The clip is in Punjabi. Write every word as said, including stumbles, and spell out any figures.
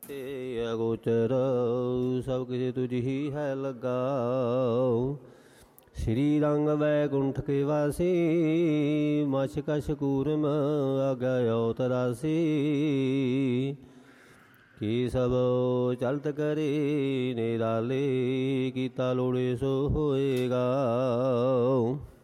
ਅਗੋਚਰ ਸਭ ਕਿਸੇ ਤੁਝ ਹੀ ਹੈ ਲੱਗਾ। ਸ਼੍ਰੀ ਰੰਗ ਵੈਕੁੰਠ ਕੇ ਵਾਸੀ ਮਛ ਕਛ ਕੂਰਮ ਆਗਿਆ ਤਰਾਸੀ। ਕੀ ਸਭ ਚਲਤ ਕਰੇ ਨਿਰਾਲੇ ਕੀਤਾ ਲੋੜੇ ਸੋ ਹੋਏਗਾ।